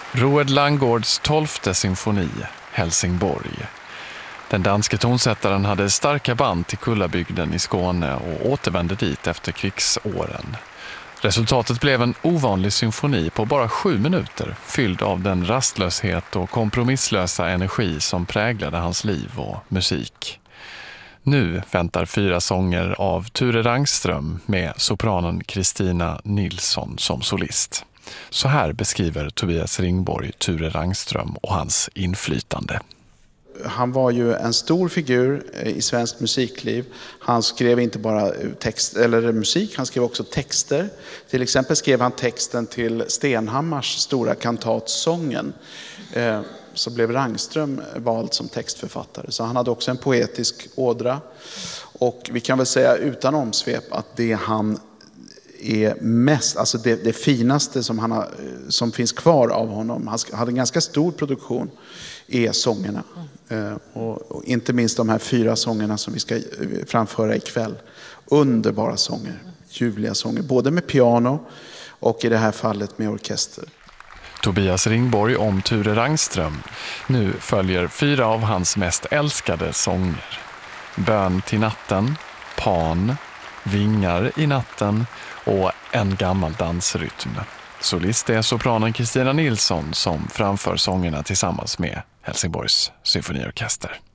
Roald Langgårds 12:e symfoni, Helsingborg. Den danske tonsättaren hade starka band till Kullabygden i Skåne och återvände dit efter krigsåren. Resultatet blev en ovanlig symfoni på bara 7 minuter, fylld av den rastlöshet och kompromisslösa energi som präglade hans liv och musik. Nu väntar 4 sånger av Ture Rangström med sopranen Kristina Nilsson som solist. Så här beskriver Tobias Ringborg Ture Rangström och hans inflytande. Han var ju en stor figur i svensk musikliv. Han skrev inte bara text eller musik, han skrev också texter. Till exempel skrev han texten till Stenhammars stora kantat Sången. Så blev Rangström vald som textförfattare. Så han hade också en poetisk ådra. Och vi kan väl säga utan omsvep att det han är mest, alltså det finaste som finns kvar av honom. Han hade en ganska stor produktion, är sångerna. Och inte minst de här 4 sångerna som vi ska framföra ikväll. Underbara sånger, ljuvliga sånger, både med piano och i det här fallet med orkester. Tobias Ringborg om Ture Rangström. Nu följer 4 av hans mest älskade sånger. Bön till natten, Pan, Vingar i natten och En gammal dansrytm. Solist är sopranen Kristina Nilsson som framför sångerna tillsammans med Helsingborgs symfoniorkester.